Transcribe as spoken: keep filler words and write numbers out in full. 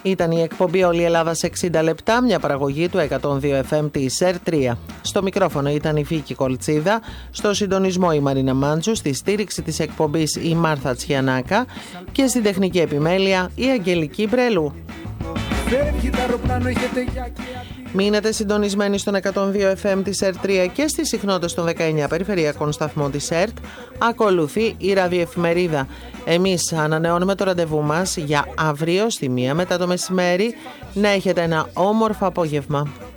Ήταν η εκπομπή Όλη η Ελλάδα σε εξήντα λεπτά, μια παραγωγή του εκατόν δύο εφ εμ της ΕΡ τρία. Στο μικρόφωνο ήταν η Βίκη Κολτσίδα, στο συντονισμό η Μαρίνα Μάντζου, στη στήριξη της εκπομπής η Μάρθα Τσιανάκα και στην τεχνική επιμέλεια η Αγγελική Μπρελού. Μείνετε συντονισμένοι στον εκατόν δύο εφ εμ της ΕΡ τρία και στις συχνότητες των δεκαεννιά περιφερειακών σταθμών της ΕΡΤ. Ακολουθεί η ραδιοεφημερίδα. Εμείς ανανεώνουμε το ραντεβού μας για αύριο στη μία μετά το μεσημέρι. Να έχετε ένα όμορφο απόγευμα.